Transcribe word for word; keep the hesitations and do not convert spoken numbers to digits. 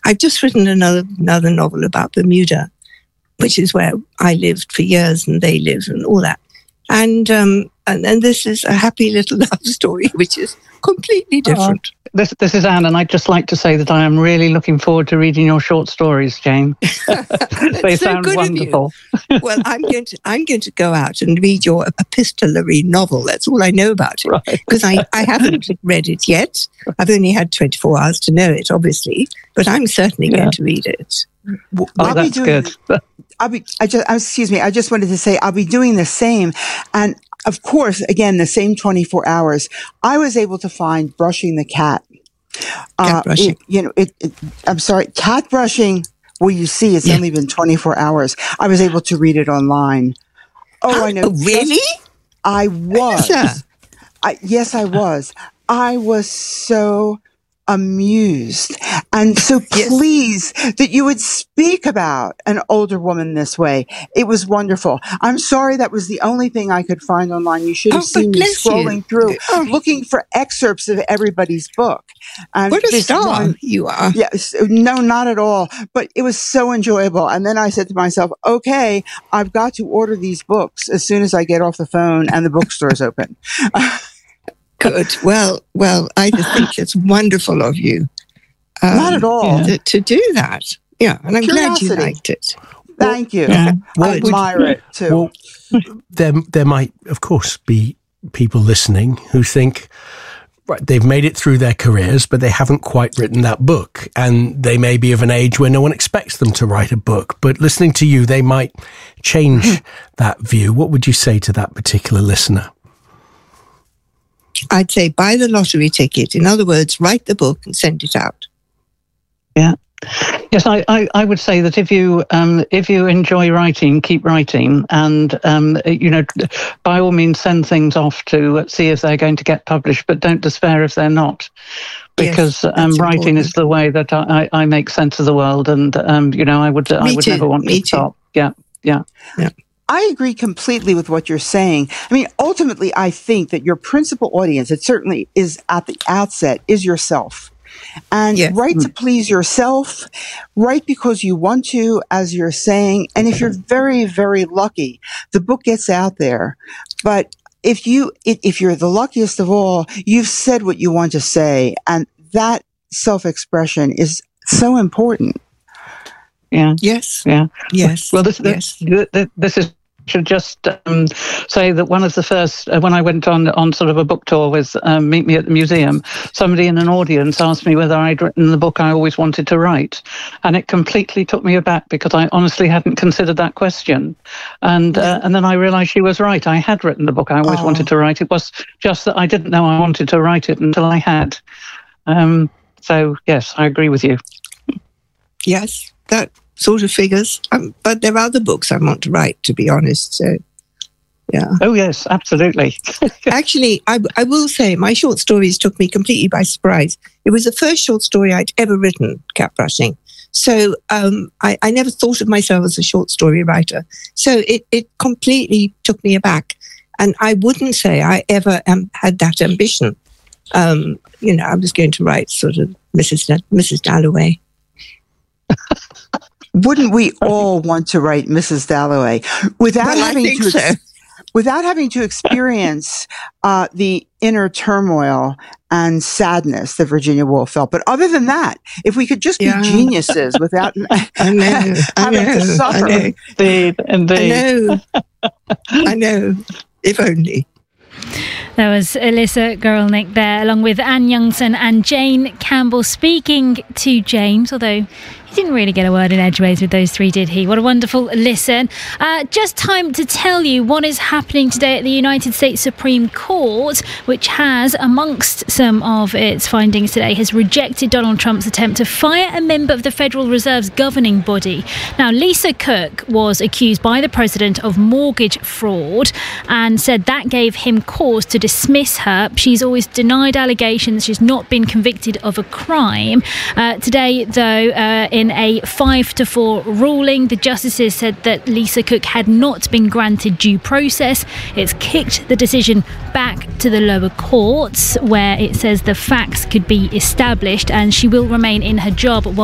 I've just written another another novel about Bermuda, which is where I lived for years and they live and all that. And um, and, and this is a happy little love story, which is completely different. Oh, this this is Anne, and I'd just like to say that I am really looking forward to reading your short stories, Jane. They so sound wonderful. Well, I'm going to I'm going to go out and read your epistolary novel. That's all I know about it, because right. I, I haven't read it yet. I've only had twenty-four hours to know it, obviously, but I'm certainly yeah. going to read it. Well, oh, that's doing, good. I'll be. I just. Excuse me. I just wanted to say I'll be doing the same, and of course, again, the same twenty-four hours. I was able to find Brushing the Cat. Cat uh, brushing. It, you know, it, it. I'm sorry, cat brushing. Well, you see, it's yeah. only been twenty-four hours. I was able to read it online. Oh, I know. Oh, really? Just, I was. I, yes, I was. I was so amused and so pleased yes. that you would speak about an older woman this way. It was wonderful. I'm sorry that was the only thing I could find online. You should have oh, seen me scrolling you. through, oh. looking for excerpts of everybody's book. And what a star one, you are. Yes, no, not at all. But it was so enjoyable. And then I said to myself, okay, I've got to order these books as soon as I get off the phone and the bookstore's open. Good. Well, well, I just think it's wonderful of you. Um, Not at all. To, to do that. Yeah, and I'm Curiosity. glad you liked it. Thank you. Yeah. Well, I admire would, it too. Well, there, there might, of course, be people listening who think, right, they've made it through their careers, but they haven't quite written that book. And they may be of an age where no one expects them to write a book. But listening to you, they might change that view. What would you say to that particular listener? I'd say buy the lottery ticket. In other words, write the book and send it out. Yeah. Yes, I, I, I would say that if you um, if you enjoy writing, keep writing, and um, you know, by all means, send things off to see if they're going to get published. But don't despair if they're not, because yes, um, writing important. is the way that I, I make sense of the world, and um, you know, I would Me I would too. never want Me to stop. Yeah, yeah, yeah. I agree completely with what you're saying. I mean, ultimately, I think that your principal audience, it certainly is at the outset, is yourself. And yes. write to please yourself, write because you want to, as you're saying. And if you're very, very lucky, the book gets out there. But if you, if you're the luckiest of all, you've said what you want to say. And that self-expression is so important. Yeah. Yes. Yeah. Yes. Well, this yes. this, this is. Should just um, say that one of the first, uh, when I went on on sort of a book tour with um, Meet Me at the Museum, somebody in an audience asked me whether I'd written the book I always wanted to write, and it completely took me aback because I honestly hadn't considered that question, and uh, and then I realised she was right. I had written the book I always oh. wanted to write. It was just that I didn't know I wanted to write it until I had. Um, so yes, I agree with you. Yes, that sort of figures. Um, but there are other books I want to write, to be honest. So, yeah. Oh, yes, absolutely. Actually, I, I will say my short stories took me completely by surprise. It was the first short story I'd ever written, Cat Brushing. So um, I, I never thought of myself as a short story writer. So it, it completely took me aback. And I wouldn't say I ever um, had that ambition. Um, you know, I was going to write sort of Missus Da- Missus Dalloway. Wouldn't we all want to write Missus Dalloway without well, having to, so. without having to experience uh, the inner turmoil and sadness that Virginia Woolf felt? But other than that, if we could just yeah. be geniuses without I know, having I know, to suffer. I know. Indeed, indeed. I know. I know. If only. There was Alyssa Guralnick there, along with Anne Youngson and Jane Campbell, speaking to James, although he didn't really get a word in edgeways with those three, did he? What a wonderful listen. Uh, just time to tell you what is happening today at the United States Supreme Court, which has, amongst some of its findings today, has rejected Donald Trump's attempt to fire a member of the Federal Reserve's governing body. Now, Lisa Cook was accused by the president of mortgage fraud and said that gave him cause to dismiss her. She's always denied allegations. She's not been convicted of a crime. Uh, today, though, uh, in a five to four ruling, the justices said that Lisa Cook had not been granted due process. It's kicked the decision back to the lower courts, where it says the facts could be established and she will remain in her job while